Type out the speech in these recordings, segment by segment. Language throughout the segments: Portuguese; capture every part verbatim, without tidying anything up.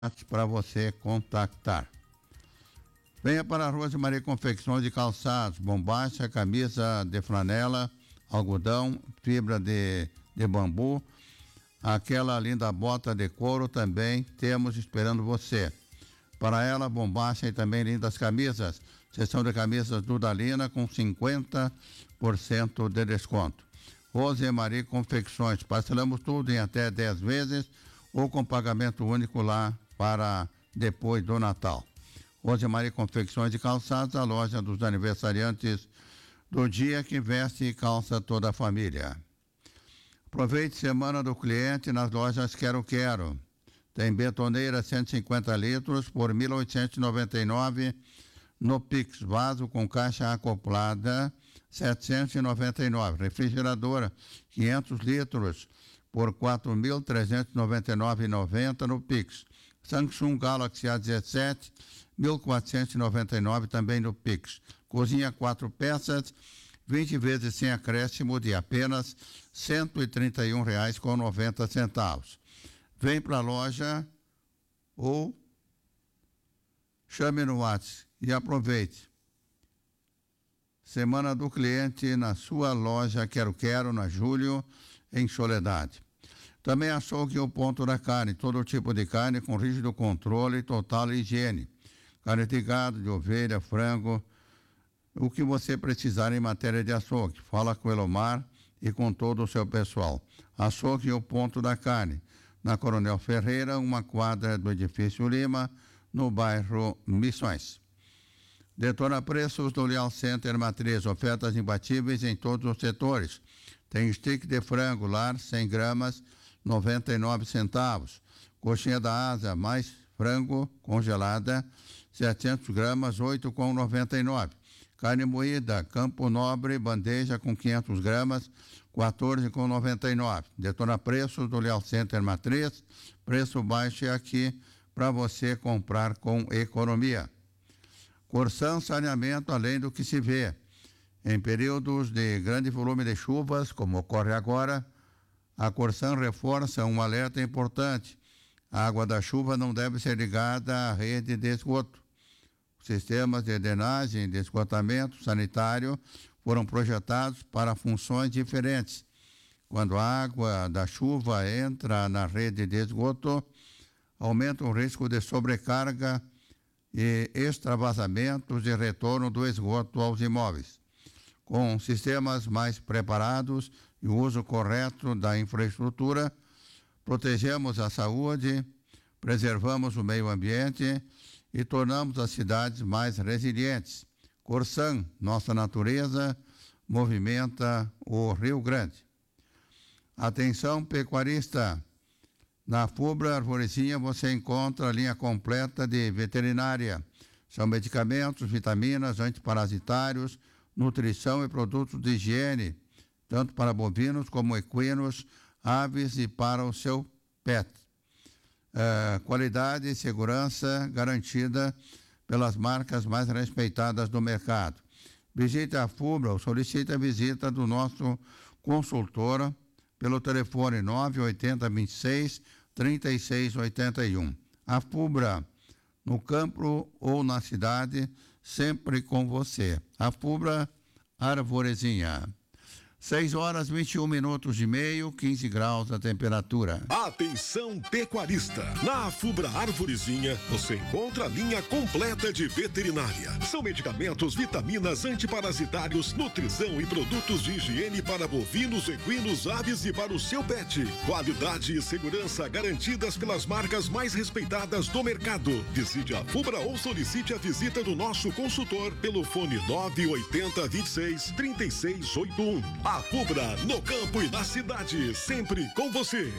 para você contactar. Venha para a Rose Maria Confecções de Calçados, bombacha, camisa de flanela, algodão, fibra de, de bambu, aquela linda bota de couro também temos esperando você. Para ela, bombacha e também lindas camisas, seção de camisas Dudalina com cinquenta por cento de desconto. Rose Maria Confecções, parcelamos tudo em até dez vezes ou com pagamento único lá para depois do Natal. Rose Maria Confecções de Calçados, a loja dos aniversariantes do dia que veste e calça toda a família. Aproveite Semana do Cliente nas lojas Quero Quero. Tem betoneira cento e cinquenta litros por mil oitocentos e noventa e nove no Pix, vaso com caixa acoplada setecentos e noventa e nove, refrigeradora quinhentos litros por quatro mil trezentos e noventa e nove reais e noventa centavos no Pix. Samsung Galaxy A dezessete, mil quatrocentos e noventa e nove também no Pix. Cozinha quatro peças, vinte vezes sem acréscimo de apenas cento e trinta e um reais com noventa centavos. Vem para a loja ou chame no WhatsApp e aproveite. Semana do Cliente na sua loja Quero Quero, na Júlio, em Soledade. Também açougue o ponto da carne, todo tipo de carne com rígido controle e total higiene. Carne de gado, de ovelha, frango, o que você precisar em matéria de açougue. Fala com o Elomar e com todo o seu pessoal. Açougue o ponto da carne, na Coronel Ferreira, uma quadra do Edifício Lima, no bairro Missões. Detona Preços do Leal Center Matriz, ofertas imbatíveis em todos os setores. Tem stick de frango lar, cem gramas, noventa e nove centavos. Coxinha da asa mais frango congelada, setecentos gramas, oito com noventa e nove. Carne moída Campo Nobre, bandeja com quinhentos gramas, quatorze com noventa e nove. Detona Preços do Leal Center Matriz, preço baixo é aqui para você comprar com economia. Corsan Saneamento além do que se vê. Em períodos de grande volume de chuvas, como ocorre agora, a Corsan reforça um alerta importante. A água da chuva não deve ser ligada à rede de esgoto. Os sistemas de drenagem e de esgotamento sanitário foram projetados para funções diferentes. Quando a água da chuva entra na rede de esgoto, aumenta o risco de sobrecarga e extravasamentos e retorno do esgoto aos imóveis. Com sistemas mais preparados e o uso correto da infraestrutura, protegemos a saúde, preservamos o meio ambiente e tornamos as cidades mais resilientes. Corsan, nossa natureza, movimenta o Rio Grande. Atenção pecuarista, na Fubra Arvorezinha você encontra a linha completa de veterinária. São medicamentos, vitaminas, antiparasitários, nutrição e produtos de higiene, tanto para bovinos como equinos, aves e para o seu pet. Uh, qualidade e segurança garantida pelas marcas mais respeitadas do mercado. Visite a Fubra ou solicite a visita do nosso consultor pelo telefone nove oito zero, vinte e seis, trinta e seis oitenta e um. A Fubra, no campo ou na cidade, sempre com você. A Fubra Arvorezinha. seis horas, vinte e um minutos e meio, quinze graus a temperatura. Atenção pecuarista! Na Fubra Arvorezinha você encontra a linha completa de veterinária. São medicamentos, vitaminas, antiparasitários, nutrição e produtos de higiene para bovinos, equinos, aves e para o seu pet. Qualidade e segurança garantidas pelas marcas mais respeitadas do mercado. Visite a Fubra ou solicite a visita do nosso consultor pelo fone nove oito zero, vinte e seis, trinta e seis oitenta e um. A Fubra, no campo e na cidade, sempre com você.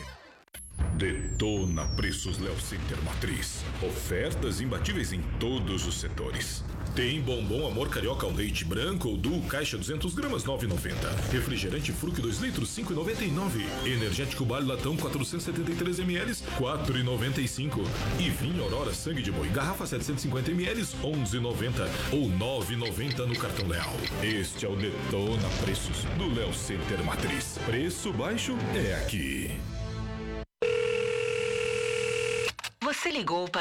Detona Preços Léo Center Matriz. Ofertas imbatíveis em todos os setores. Tem bombom Amor Carioca ao leite branco ou duo caixa duzentas gramas nove e noventa. Refrigerante Fruc dois litros cinco e noventa e nove. Energético Bale latão quatrocentos e setenta e três mililitros quatro e noventa e cinco. E vinho Aurora Sangue de Boi garrafa setecentos e cinquenta mililitros onze e noventa ou nove e noventa no cartão Leal. Este é o Detona Preços do Léo Center Matriz. Preço baixo é aqui. Você ligou para